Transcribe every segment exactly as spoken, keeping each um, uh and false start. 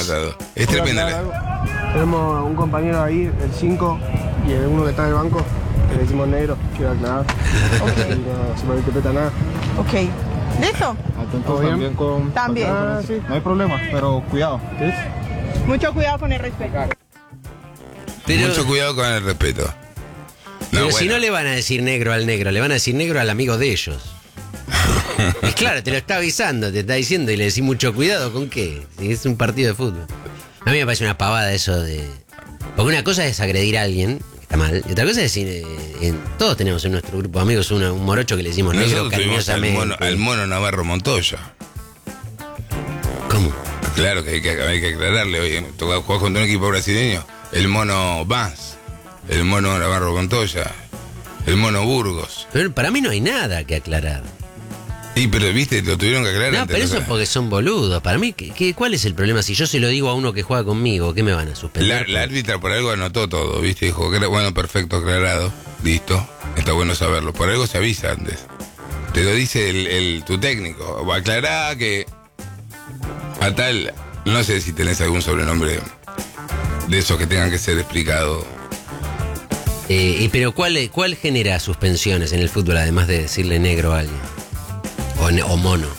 anotado. Es tremenda. La... Tenemos un compañero ahí, el cinco, y el uno que está en el banco, que le decimos negro, quiero aclarar. Ok. Y no se malinterpreta nada. Ok. ¿Listo? Atentos también con... También. Ah, sí. No hay problema, pero cuidado. ¿Sí? Mucho cuidado con el respeto. Pero, Mucho cuidado con el respeto. No, pero bueno. si no le van a decir negro al negro, le van a decir negro al amigo de ellos. Es claro, te lo está avisando, te está diciendo y le decís mucho cuidado, ¿con qué? Si es un partido de fútbol. A mí me parece una pavada eso de... Porque una cosa es agredir a alguien, que está mal, y otra cosa es decir, eh, en- todos tenemos en nuestro grupo de amigos una- un morocho que le decimos negro Nosotros tuvimos al cariñosamente. mono, al mono Navarro Montoya. ¿Cómo? Claro que hay que, hay que aclararle. Oye, toca jugar contra un equipo brasileño. El mono Vaz, el mono Navarro Montoya, el mono Burgos. Pero para mí no hay nada que aclarar. Y pero viste, lo tuvieron que aclarar. No, antes, pero ¿no? eso es porque son boludos. Para mí, ¿qué, qué- ¿cuál es el problema? Si yo se lo digo a uno que juega conmigo, ¿qué me van a La, suspender? la árbitra por algo anotó todo, viste, dijo que era bueno, perfecto, aclarado, listo, está bueno saberlo. Por algo se avisa antes. Te lo dice el, el- tu técnico. Aclará que a tal, no sé si tenés algún sobrenombre de esos que tengan que ser explicado. Eh, y pero ¿cuál, ¿cuál genera suspensiones en el fútbol además de decirle negro a alguien? O, ne- o mono.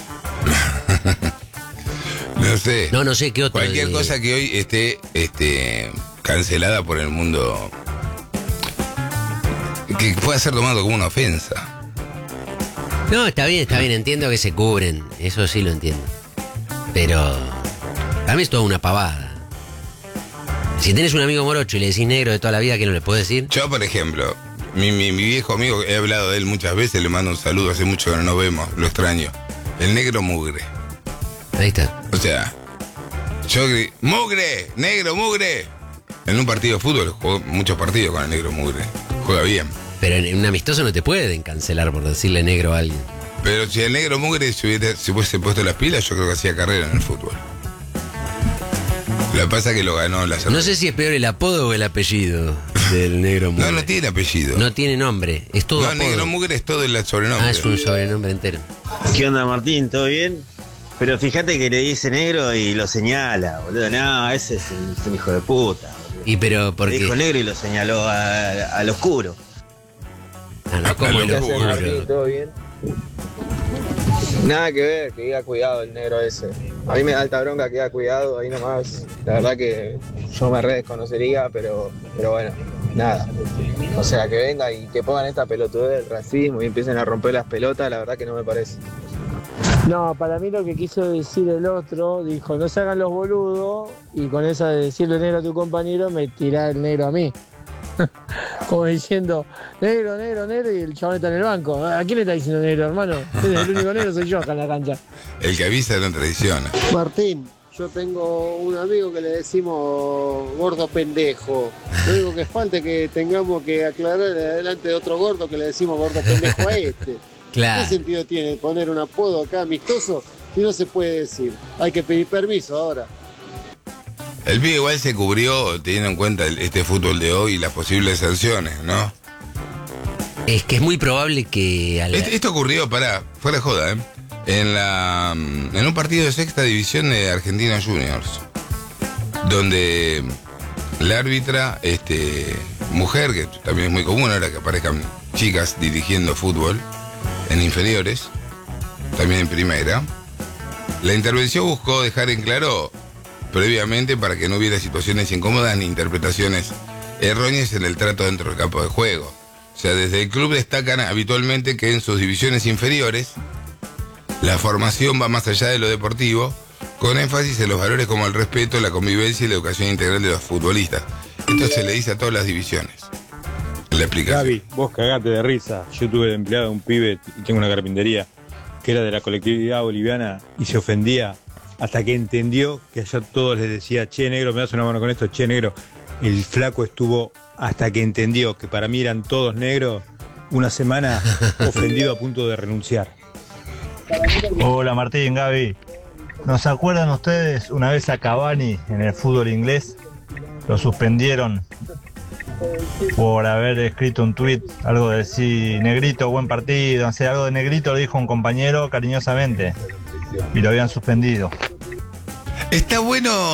No sé. No, no sé qué otro. Cualquier de- cosa que hoy esté este, cancelada por el mundo, que pueda ser tomado como una ofensa. No, está bien, está bien, entiendo que se cubren. Eso sí lo entiendo. Pero a mí es toda una pavada. Si tenés un amigo morocho y le decís negro de toda la vida, ¿qué no le puedes decir? Yo, por ejemplo, mi, mi, mi viejo amigo, he hablado de él muchas veces, le mando un saludo, hace mucho que no nos vemos, lo extraño. El negro mugre. Ahí está. O sea, yo gri- ¡mugre! ¡Negro mugre! En un partido de fútbol, juego muchos partidos con el negro mugre. Juega bien. Pero en un amistoso no te pueden cancelar por decirle negro a alguien. Pero si el negro mugre se, hubiera, se hubiese puesto las pilas, yo creo que hacía carrera en el fútbol. Lo que pasa es que lo ganó la No sé si es peor el apodo o el apellido del negro mugre. No, no tiene apellido. No tiene nombre, es todo No, apodo. negro mugre es todo el sobrenombre. Ah, es un sobrenombre entero. ¿Qué onda, Martín? ¿Todo bien? Pero fíjate que le dice negro y lo señala, boludo. No, ese es un, es un hijo de puta. Boludo. Y pero Le porque... dijo negro y lo señaló a- al oscuro. Ah, no, ¿cómo ¿Qué lo haces, juro? Martín? ¿Todo bien? Nada que ver, que diga cuidado el negro ese. A mí me da alta bronca que diga cuidado, ahí nomás. La verdad que yo me re desconocería, pero, pero bueno, nada. O sea, que venga y que pongan esta pelotudez del racismo y empiecen a romper las pelotas, la verdad que no me parece. No, para mí lo que quiso decir el otro, dijo, no se hagan los boludos, y con esa de decirle negro a tu compañero, me tirá el negro a mí. Como diciendo, negro, negro, negro, y el chabón está en el banco. ¿A quién le está diciendo negro, hermano? El único negro soy yo acá en la cancha. El que avisa no traiciona. Martín, yo tengo un amigo que le decimos gordo pendejo. Lo único que falta es que tengamos que aclarar delante de otro gordo que le decimos gordo pendejo a este. Claro. ¿Qué sentido tiene poner un apodo acá amistoso si no se puede decir? Hay que pedir permiso ahora. El pibe igual se cubrió teniendo en cuenta el- este fútbol de hoy y las posibles sanciones, ¿no? Es que es muy probable que... a la- Este- esto ocurrió, pará, fuera de joda, ¿eh? En, la, en un partido de sexta división de Argentina Juniors, donde la árbitra, este, mujer, que también es muy común ahora que aparezcan chicas dirigiendo fútbol en inferiores, también en primera, la intervención buscó dejar en claro previamente para que no hubiera situaciones incómodas ni interpretaciones erróneas en el trato dentro del campo de juego. O sea, desde el club destacan habitualmente que en sus divisiones inferiores la formación va más allá de lo deportivo, con énfasis en los valores como el respeto, la convivencia y la educación integral de los futbolistas. Esto se le dice a todas las divisiones. La explicación. Gaby, vos cagate de risa. Yo tuve de empleado a un pibe y tengo una carpintería que era de la colectividad boliviana y se ofendía hasta que entendió que ayer todos les decía, che negro, me das una mano con esto, che negro. El flaco estuvo hasta que entendió que para mí eran todos negros, una semana ofendido a punto de renunciar. Hola Martín, Gaby. ¿Nos acuerdan ustedes una vez a Cavani en el fútbol inglés? Lo suspendieron por haber escrito un tuit, algo de decir negrito, buen partido, no sé, algo de negrito lo dijo un compañero cariñosamente y lo habían suspendido. Está bueno